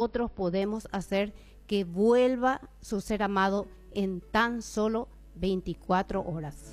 nosotros podemos hacer que vuelva su ser amado en tan solo 24 horas.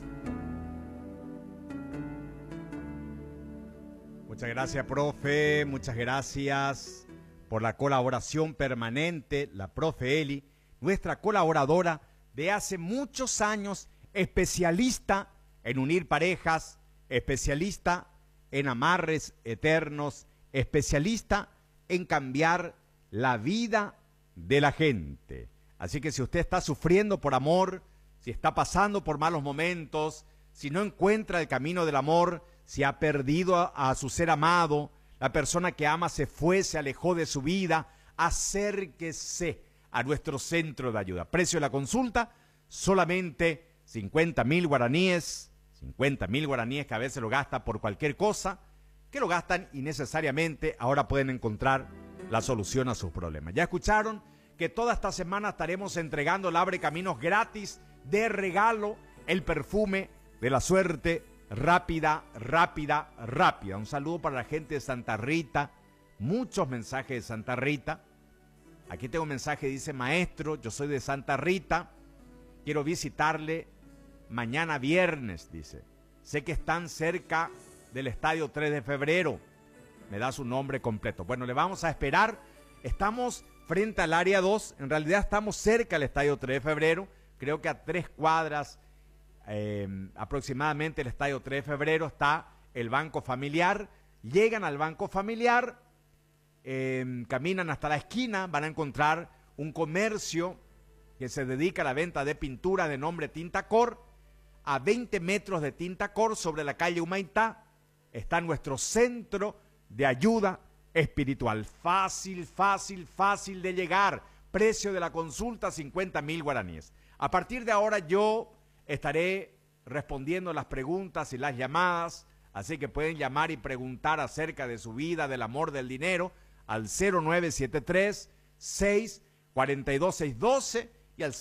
Muchas gracias, profe. Muchas gracias por la colaboración permanente. La profe Eli, nuestra colaboradora de hace muchos años, especialista en unir parejas, especialista en amarres eternos, especialista en cambiar la vida de la gente. Así que si usted está sufriendo por amor, si está pasando por malos momentos, si no encuentra el camino del amor, si ha perdido a su ser amado, la persona que ama se fue, se alejó de su vida, acérquese a nuestro centro de ayuda. Precio de la consulta, solamente 50.000 guaraníes, 50.000 guaraníes que a veces lo gasta por cualquier cosa, que lo gastan innecesariamente, ahora pueden encontrar la solución a sus problemas. Ya escucharon que toda esta semana estaremos entregando el Abre Caminos gratis de regalo, el perfume de la suerte. Rápida, rápida, rápida. Un saludo para la gente de Santa Rita. Muchos mensajes de Santa Rita. Aquí tengo un mensaje, dice: maestro, yo soy de Santa Rita. Quiero visitarle mañana viernes, dice. Sé que están cerca del Estadio 3 de Febrero. Me da su nombre completo. Bueno, le vamos a esperar. Estamos frente al área 2. En realidad estamos cerca del Estadio 3 de Febrero. Creo que a 3 cuadras aproximadamente el Estadio 3 de Febrero está el Banco Familiar. Llegan al Banco Familiar, caminan hasta la esquina, van a encontrar un comercio que se dedica a la venta de pintura de nombre Tintacor. A 20 metros de Tintacor, sobre la calle Humaitá, está nuestro centro de ayuda espiritual. Fácil, fácil, fácil de llegar. Precio de la consulta, 50.000 guaraníes. A partir de ahora yo estaré respondiendo las preguntas y las llamadas, así que pueden llamar y preguntar acerca de su vida, del amor, del dinero, al 0973-642-612 y al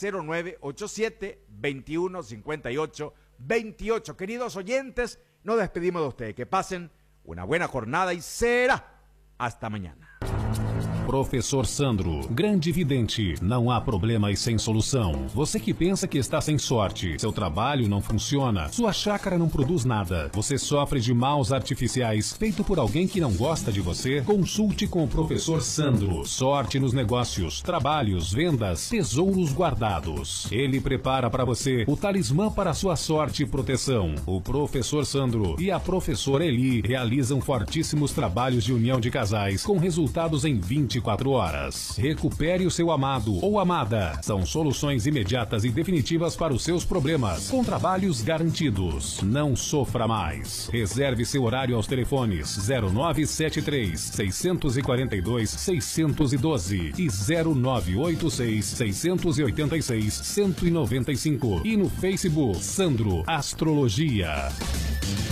0987-2158-28. Queridos oyentes, nos despedimos de ustedes. Que pasen una buena jornada y será hasta mañana. Professor Sandro, grande vidente, não há problemas sem solução. Você que pensa que está sem sorte, seu trabalho não funciona, sua chácara não produz nada, você sofre de maus artificiais feito por alguém que não gosta de você, consulte com o Professor Sandro. Sorte nos negócios, trabalhos, vendas, tesouros guardados. Ele prepara para você o talismã para a sua sorte e proteção. O Professor Sandro e a Professora Eli realizam fortíssimos trabalhos de união de casais com resultados em 24 horas. Recupere o seu amado ou amada. São soluções imediatas e definitivas para os seus problemas, com trabalhos garantidos. Não sofra mais. Reserve seu horário aos telefones 0973 642 612 e 0986 686 195 e no Facebook Sandro Astrologia.